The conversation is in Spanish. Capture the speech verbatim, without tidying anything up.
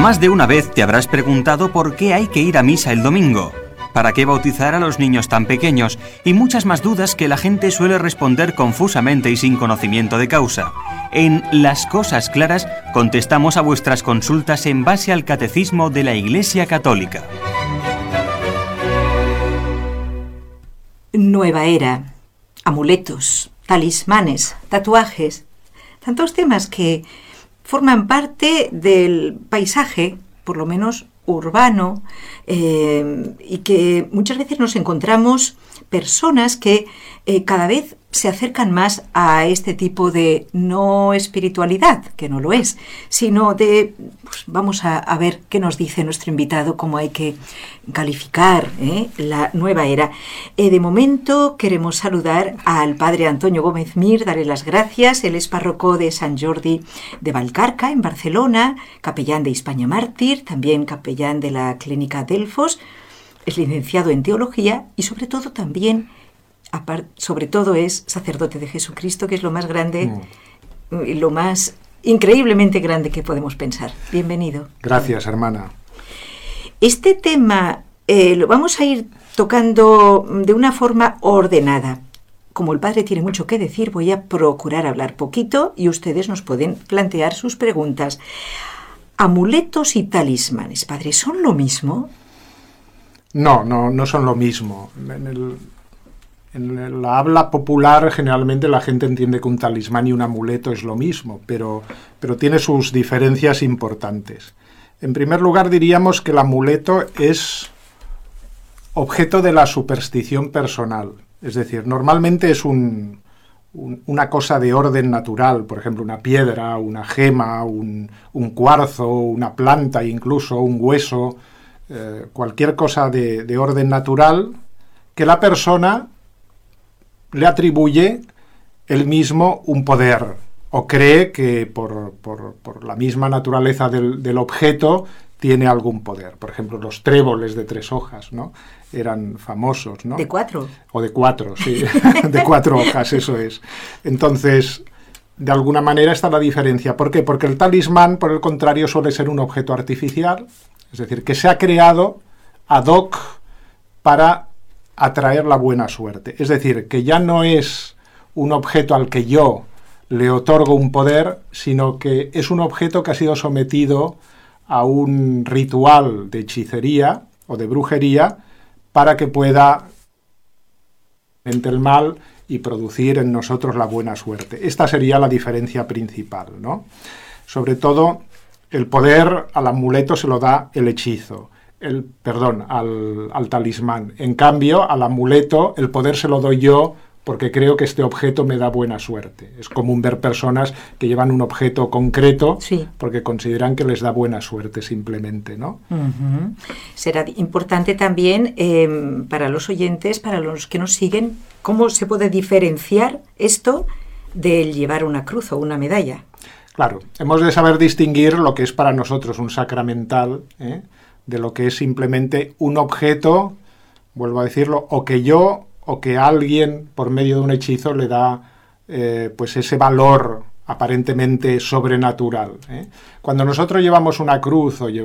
Más de una vez te habrás preguntado por qué hay que ir a misa el domingo, para qué bautizar a los niños tan pequeños y muchas más dudas que la gente suele responder confusamente y sin conocimiento de causa. En Las Cosas Claras contestamos a vuestras consultas en base al Catecismo de la Iglesia Católica. Nueva era, amuletos, talismanes, tatuajes, tantos temas que forman parte del paisaje, por lo menos urbano, eh, y que muchas veces nos encontramos personas que eh, cada vez se acercan más a este tipo de no espiritualidad, que no lo es, sino de, pues vamos a, a ver qué nos dice nuestro invitado, cómo hay que calificar ¿eh? la nueva era. Eh, de momento queremos saludar al padre Antonio Gómez Mir, darle las gracias. Él es párroco de Sant Jordi de Vallcarca, en Barcelona, capellán de Hispania Mártir, también capellán de la Clínica Delfos, es licenciado en Teología y sobre todo también sobre todo es sacerdote de Jesucristo, que es lo más grande mm. y lo más increíblemente grande que podemos pensar. Bienvenido. Gracias, hermana. Este tema eh, lo vamos a ir tocando de una forma ordenada. Como el padre tiene mucho que decir, voy a procurar hablar poquito y ustedes nos pueden plantear sus preguntas. ¿Amuletos y talismanes, padre, son lo mismo? No, no, no son lo mismo. En el... En la habla popular, generalmente la gente entiende que un talismán y un amuleto es lo mismo, pero, pero tiene sus diferencias importantes. En primer lugar, diríamos que el amuleto es objeto de la superstición personal. Es decir, normalmente es un, un, una cosa de orden natural, por ejemplo, una piedra, una gema, un, un cuarzo, una planta, incluso un hueso, eh, cualquier cosa de, de orden natural que la persona le atribuye él mismo un poder, o cree que por, por, por la misma naturaleza del, del objeto tiene algún poder. Por ejemplo, los tréboles de tres hojas, ¿no? Eran famosos, ¿no? ¿De cuatro? O de cuatro, sí, de cuatro hojas, eso es. Entonces, de alguna manera está la diferencia. ¿Por qué? Porque el talismán, por el contrario, suele ser un objeto artificial, es decir, que se ha creado ad hoc para atraer la buena suerte. Es decir, que ya no es un objeto al que yo le otorgo un poder, sino que es un objeto que ha sido sometido a un ritual de hechicería o de brujería para que pueda entre el mal y producir en nosotros la buena suerte. Esta sería la diferencia principal, ¿no? Sobre todo, el poder al amuleto se lo da el hechizo. El, perdón, al, al talismán. En cambio, al amuleto, el poder se lo doy yo porque creo que este objeto me da buena suerte. Es común ver personas que llevan un objeto concreto sí. porque consideran que les da buena suerte simplemente, ¿no? Uh-huh. Será importante también eh, para los oyentes, para los que nos siguen, cómo se puede diferenciar esto del llevar una cruz o una medalla. Claro, hemos de saber distinguir lo que es para nosotros un sacramental, ¿eh? de lo que es simplemente un objeto, vuelvo a decirlo, o que yo o que alguien por medio de un hechizo le da eh, pues ese valor aparentemente sobrenatural, ¿eh? Cuando nosotros llevamos una cruz o llevamos